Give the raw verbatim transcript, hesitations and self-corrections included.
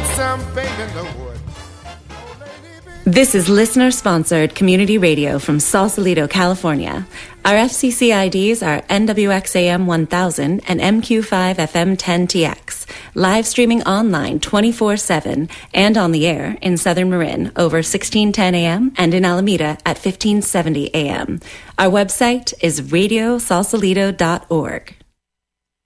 want some baby in the wood. This is listener-sponsored community radio from Sausalito, California. Our F C C I Ds are N W X A M one thousand and M Q five F M ten T X. Live streaming online twenty-four seven and on the air in Southern Marin over sixteen ten A M and in Alameda at fifteen seventy A M. Our website is radio sausalito dot org.